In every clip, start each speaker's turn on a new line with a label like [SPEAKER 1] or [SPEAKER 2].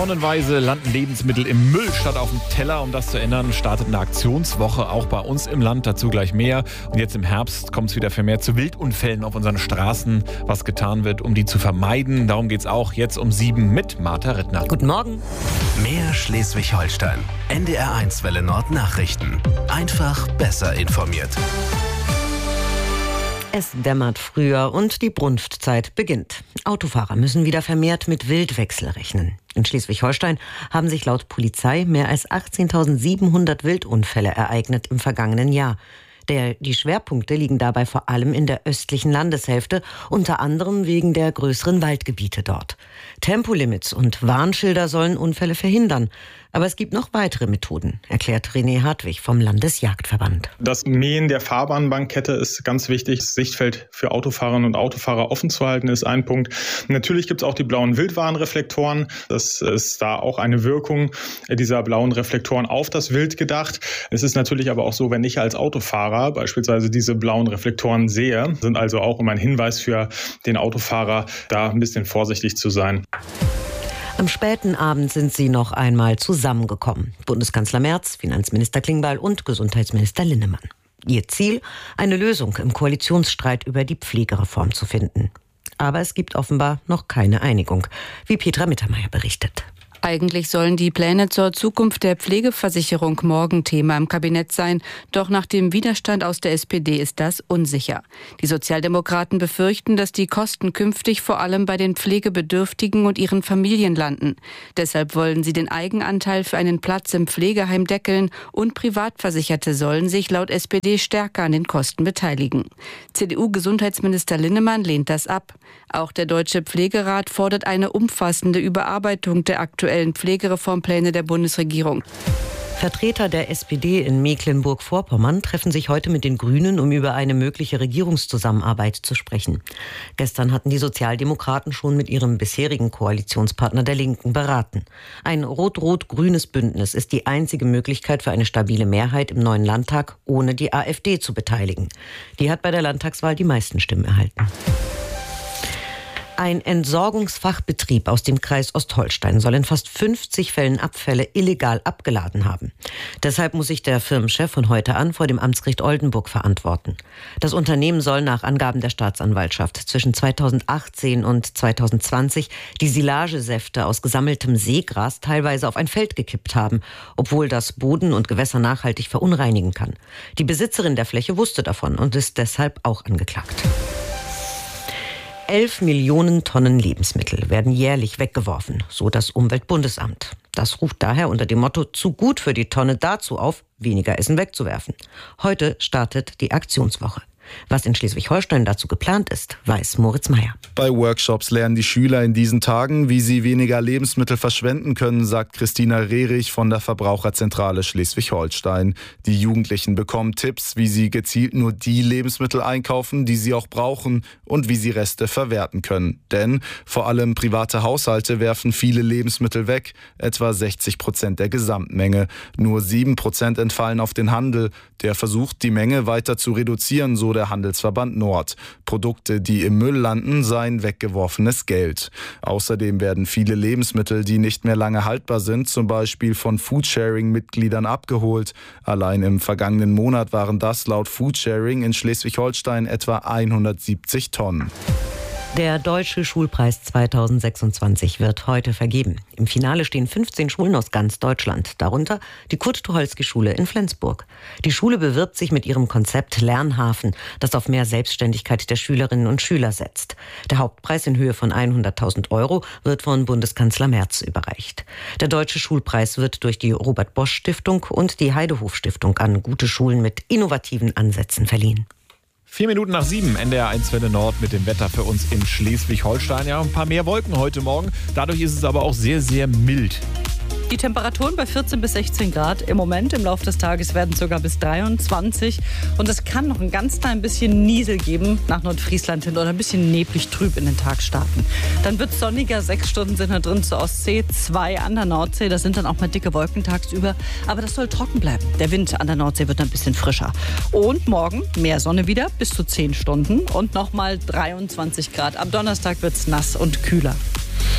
[SPEAKER 1] Tonnenweise landen Lebensmittel im Müll statt auf dem Teller. Um das zu ändern, startet eine Aktionswoche auch bei uns im Land. Dazu gleich mehr. Und jetzt im Herbst kommt es wieder vermehrt zu Wildunfällen auf unseren Straßen. Was getan wird, um die zu vermeiden. Darum geht es auch jetzt um 7 mit Martha Rittner.
[SPEAKER 2] Guten Morgen.
[SPEAKER 3] Mehr Schleswig-Holstein. NDR1 Welle Nord Nachrichten. Einfach besser informiert.
[SPEAKER 2] Es dämmert früher und die Brunftzeit beginnt. Autofahrer müssen wieder vermehrt mit Wildwechsel rechnen. In Schleswig-Holstein haben sich laut Polizei mehr als 18.700 Wildunfälle ereignet im vergangenen Jahr. Die Schwerpunkte liegen dabei vor allem in der östlichen Landeshälfte, unter anderem wegen der größeren Waldgebiete dort. Tempolimits und Warnschilder sollen Unfälle verhindern. Aber es gibt noch weitere Methoden, erklärt René Hartwig vom Landesjagdverband.
[SPEAKER 4] Das Mähen der Fahrbahnbankkette ist ganz wichtig. Das Sichtfeld für Autofahrerinnen und Autofahrer offen zu halten ist ein Punkt. Natürlich gibt es auch die blauen Wildwarnreflektoren. Das ist da auch eine Wirkung dieser blauen Reflektoren auf das Wild gedacht. Es ist natürlich aber auch so, wenn ich als Autofahrer beispielsweise diese blauen Reflektoren sehe, sind also auch immer ein Hinweis für den Autofahrer, da ein bisschen vorsichtig zu sein.
[SPEAKER 2] Am späten Abend sind sie noch einmal zusammengekommen. Bundeskanzler Merz, Finanzminister Klingbeil und Gesundheitsminister Linnemann. Ihr Ziel, eine Lösung im Koalitionsstreit über die Pflegereform zu finden. Aber es gibt offenbar noch keine Einigung, wie Petra Mittermeier berichtet.
[SPEAKER 5] Eigentlich sollen die Pläne zur Zukunft der Pflegeversicherung morgen Thema im Kabinett sein. Doch nach dem Widerstand aus der SPD ist das unsicher. Die Sozialdemokraten befürchten, dass die Kosten künftig vor allem bei den Pflegebedürftigen und ihren Familien landen. Deshalb wollen sie den Eigenanteil für einen Platz im Pflegeheim deckeln und Privatversicherte sollen sich laut SPD stärker an den Kosten beteiligen. CDU-Gesundheitsminister Linnemann lehnt das ab. Auch der Deutsche Pflegerat fordert eine umfassende Überarbeitung der aktuellen Pflegereformpläne der Bundesregierung.
[SPEAKER 2] Vertreter der SPD in Mecklenburg-Vorpommern treffen sich heute mit den Grünen, um über eine mögliche Regierungszusammenarbeit zu sprechen. Gestern hatten die Sozialdemokraten schon mit ihrem bisherigen Koalitionspartner der Linken beraten. Ein rot-rot-grünes Bündnis ist die einzige Möglichkeit für eine stabile Mehrheit im neuen Landtag, ohne die AfD zu beteiligen. Die hat bei der Landtagswahl die meisten Stimmen erhalten. Ein Entsorgungsfachbetrieb aus dem Kreis Ostholstein soll in fast 50 Fällen Abfälle illegal abgeladen haben. Deshalb muss sich der Firmenchef von heute an vor dem Amtsgericht Oldenburg verantworten. Das Unternehmen soll nach Angaben der Staatsanwaltschaft zwischen 2018 und 2020 die Silagesäfte aus gesammeltem Seegras teilweise auf ein Feld gekippt haben, obwohl das Boden und Gewässer nachhaltig verunreinigen kann. Die Besitzerin der Fläche wusste davon und ist deshalb auch angeklagt. 11 Millionen Tonnen Lebensmittel werden jährlich weggeworfen, so das Umweltbundesamt. Das ruft daher unter dem Motto "Zu gut für die Tonne" dazu auf, weniger Essen wegzuwerfen. Heute startet die Aktionswoche. Was in Schleswig-Holstein dazu geplant ist, weiß Moritz Meyer.
[SPEAKER 6] Bei Workshops lernen die Schüler in diesen Tagen, wie sie weniger Lebensmittel verschwenden können, sagt Christina Rehrich von der Verbraucherzentrale Schleswig-Holstein. Die Jugendlichen bekommen Tipps, wie sie gezielt nur die Lebensmittel einkaufen, die sie auch brauchen und wie sie Reste verwerten können. Denn vor allem private Haushalte werfen viele Lebensmittel weg, etwa 60% der Gesamtmenge. Nur 7% entfallen auf den Handel. Der versucht, die Menge weiter zu reduzieren, so der Handelsverband Nord. Produkte, die im Müll landen, seien weggeworfenes Geld. Außerdem werden viele Lebensmittel, die nicht mehr lange haltbar sind, zum Beispiel von Foodsharing-Mitgliedern abgeholt. Allein im vergangenen Monat waren das laut Foodsharing in Schleswig-Holstein etwa 170 Tonnen.
[SPEAKER 2] Der Deutsche Schulpreis 2026 wird heute vergeben. Im Finale stehen 15 Schulen aus ganz Deutschland, darunter die Kurt-Tucholsky-Schule in Flensburg. Die Schule bewirbt sich mit ihrem Konzept Lernhafen, das auf mehr Selbstständigkeit der Schülerinnen und Schüler setzt. Der Hauptpreis in Höhe von 100.000 € wird von Bundeskanzler Merz überreicht. Der Deutsche Schulpreis wird durch die Robert-Bosch-Stiftung und die Heidehof-Stiftung an gute Schulen mit innovativen Ansätzen verliehen.
[SPEAKER 1] 4 Minuten nach 7, NDR1 Welle Nord mit dem Wetter für uns in Schleswig-Holstein. Ja, ein paar mehr Wolken heute Morgen. Dadurch ist es aber auch sehr, sehr mild.
[SPEAKER 7] Die Temperaturen bei 14 bis 16 Grad im Moment. Im Laufe des Tages werden es sogar bis 23. Und es kann noch ein ganz klein bisschen Niesel geben nach Nordfriesland hin oder ein bisschen neblig trüb in den Tag starten. Dann wird es sonniger. 6 Stunden sind da drin zur Ostsee, 2 an der Nordsee. Da sind dann auch mal dicke Wolken tagsüber. Aber das soll trocken bleiben. Der Wind an der Nordsee wird ein bisschen frischer. Und morgen mehr Sonne wieder bis zu 10 Stunden und nochmal 23 Grad. Am Donnerstag wird es nass und kühler.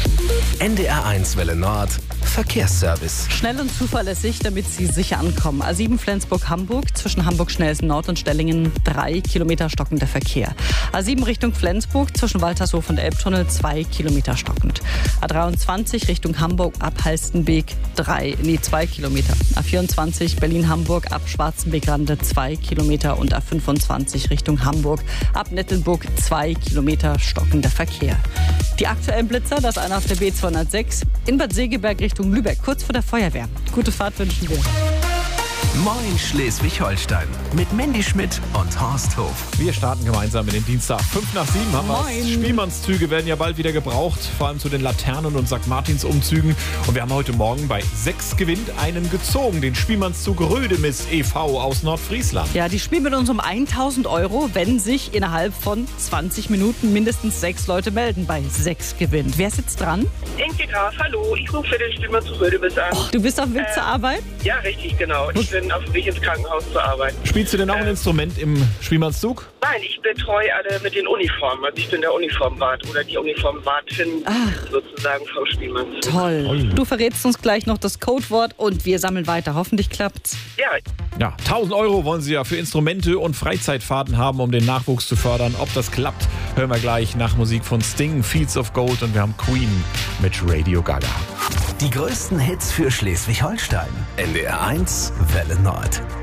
[SPEAKER 3] NDR1 Welle Nord Verkehrsservice.
[SPEAKER 7] Schnell und zuverlässig, damit Sie sicher ankommen. A7 Flensburg-Hamburg, zwischen Hamburg-Schnellsen-Nord und Stellingen 3 Kilometer stockender Verkehr. A7 Richtung Flensburg, zwischen Waltershof und Elbtunnel 2 Kilometer stockend. A23 Richtung Hamburg ab Halstenbek 2 Kilometer. A24 Berlin-Hamburg ab Schwarzenbeck-Rande 2 Kilometer und A25 Richtung Hamburg ab Nettelburg 2 Kilometer stockender Verkehr. Die aktuellen Blitzer, das eine auf der B206 in Bad Segeberg Richtung Lübeck, kurz vor der Feuerwehr. Gute Fahrt wünschen wir.
[SPEAKER 3] Moin Schleswig-Holstein mit Mandy Schmidt und Horst Hof.
[SPEAKER 1] Wir starten gemeinsam in den Dienstag. 5:05 haben wir.
[SPEAKER 7] Moin.
[SPEAKER 1] Spielmannszüge werden ja bald wieder gebraucht, vor allem zu den Laternen- und St. Martins-Umzügen. Und wir haben heute Morgen bei 6 gewinnt einen gezogen, den Spielmannszug Rödemis e.V. aus Nordfriesland.
[SPEAKER 7] Ja, die spielen mit uns um 1.000 €, wenn sich innerhalb von 20 Minuten mindestens 6 Leute melden bei 6 gewinnt. Wer sitzt dran?
[SPEAKER 8] Inke Graf, hallo. Ich rufe für den Spielmannszug Rödemis an.
[SPEAKER 7] Oh, du bist auf dem Weg zur Arbeit?
[SPEAKER 8] Ja, richtig, genau. Ich bin auf dem Weg ins Krankenhaus zur Arbeit.
[SPEAKER 1] Spielst du denn auch ein Instrument im Spielmannszug?
[SPEAKER 8] Nein, ich betreue alle mit den Uniformen. Also ich bin der Uniformwart oder die Uniformwartin sozusagen vom Spielmannszug.
[SPEAKER 7] Toll. Du verrätst uns gleich noch das Codewort und wir sammeln weiter. Hoffentlich klappt's.
[SPEAKER 8] Ja,
[SPEAKER 1] 1.000 € wollen sie ja für Instrumente und Freizeitfahrten haben, um den Nachwuchs zu fördern. Ob das klappt, hören wir gleich nach Musik von Sting, Fields of Gold, und wir haben Queen mit Radio Gaga.
[SPEAKER 3] Die größten Hits für Schleswig-Holstein. NDR1 Welle Nord.